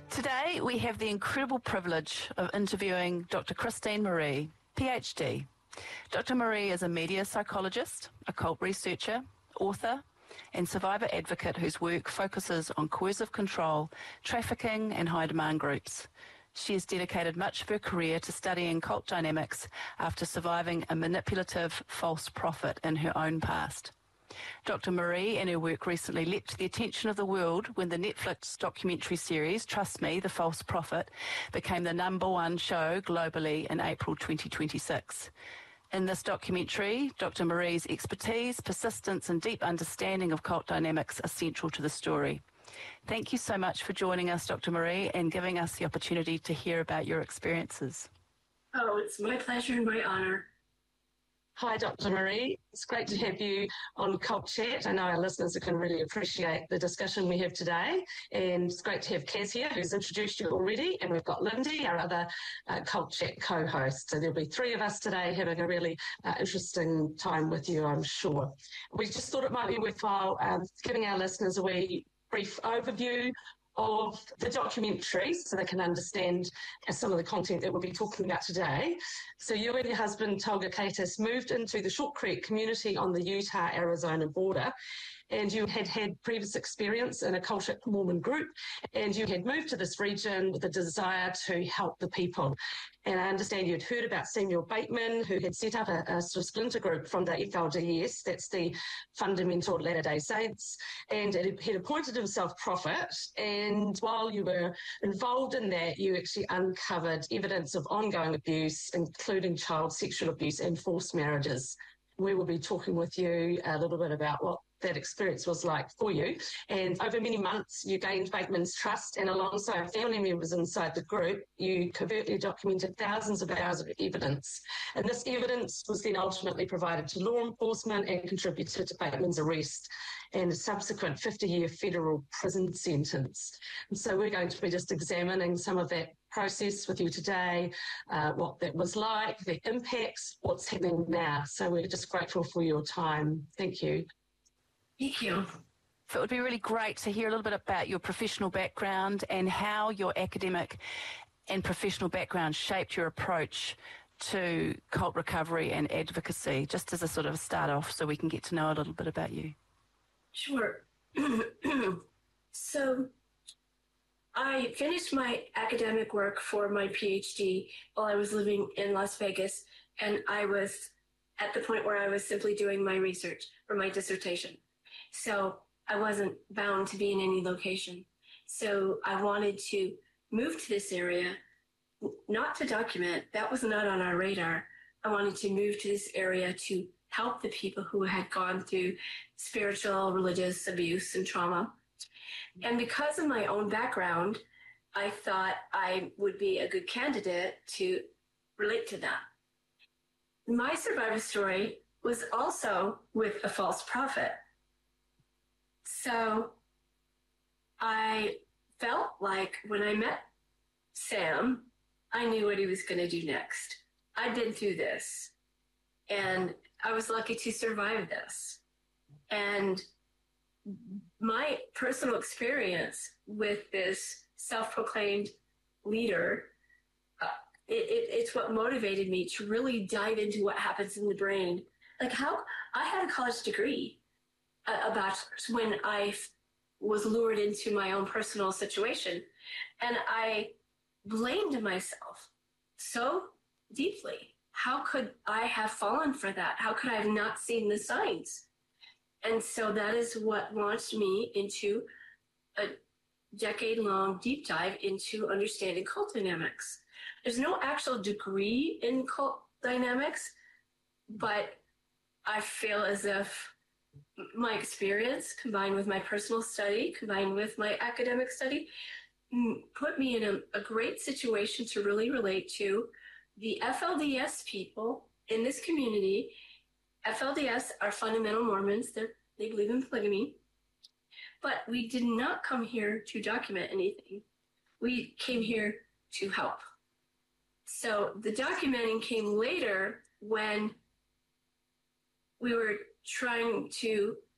Today we have the incredible privilege of interviewing Dr. Christine Marie, PhD. Dr. Marie is a media psychologist, occult researcher, author, and survivor advocate whose work focuses on coercive control, trafficking, and high demand groups. She has dedicated much of her career to studying cult dynamics after surviving a manipulative false prophet in her own past. Dr. Marie and her work recently leapt to the attention of the world when the Netflix documentary series Trust Me, The False Prophet became the #1 show globally in April 2026. In this documentary, Dr. Marie's expertise, persistence and deep understanding of cult dynamics are central to the story. Thank you so much for joining us, Dr. Marie, and giving us the opportunity to hear about your experiences. Oh, it's my pleasure and my honor. Hi, Dr. Marie. It's great to have you on Cult Chat. I know our listeners can really appreciate the discussion we have today. And it's great to have Kaz here, who's introduced you already. And we've got Lindy, our other Cult Chat co-host. So there'll be three of us today having a really interesting time with you, I'm sure. We just thought it might be worthwhile giving our listeners a wee brief overview of the documentary so they can understand some of the content that we'll be talking about today. So you and your husband, Tolga Kaitis, moved into the Short Creek community on the Utah-Arizona border, and you had had previous experience in a cultic Mormon group, and you had moved to this region with a desire to help the people. And I understand you had heard about Samuel Bateman, who had set up a sort of splinter group from the FLDS, that's the Fundamental Latter-day Saints, and had appointed himself prophet. And while you were involved in that, you actually uncovered evidence of ongoing abuse, including child sexual abuse and forced marriages. We will be talking with you a little bit about what that experience was like for you. And over many months, you gained Bateman's trust, and alongside family members inside the group, you covertly documented thousands of hours of evidence. And this evidence was then ultimately provided to law enforcement and contributed to Bateman's arrest and a subsequent 50-year federal prison sentence. And so we're going to be just examining some of that process with you today, what that was like, the impacts, what's happening now. So we're just grateful for your time. Thank you. Thank you. So it would be really great to hear a little bit about your professional background and how your academic and professional background shaped your approach to cult recovery and advocacy, just as a sort of start off so we can get to know a little bit about you. Sure. So I finished my academic work for my PhD while I was living in Las Vegas, and I was at the point where I was simply doing my research for my dissertation. So I wasn't bound to be in any location. So I wanted to move to this area, not to document, that was not on our radar. I wanted to move to this area to help the people who had gone through spiritual, religious abuse and trauma. And because of my own background, I thought I would be a good candidate to relate to that. My survivor story was also with a false prophet. So I felt like when I met Sam, I knew what he was going to do next. I'd been through this, and I was lucky to survive this. And my personal experience with this self-proclaimed leader, it's what motivated me to really dive into what happens in the brain. Like how I had a college degree, a bachelor's, when I was lured into my own personal situation. And I blamed myself so deeply. How could I have fallen for that? How could I have not seen the signs? And so that is what launched me into a decade-long deep dive into understanding cult dynamics. There's no actual degree in cult dynamics, but I feel as if my experience combined with my personal study, combined with my academic study, put me in a great situation to really relate to the FLDS people in this community. FLDS are fundamental Mormons. They believe in polygamy. But we did not come here to document anything. We came here to help. So the documenting came later when we were trying to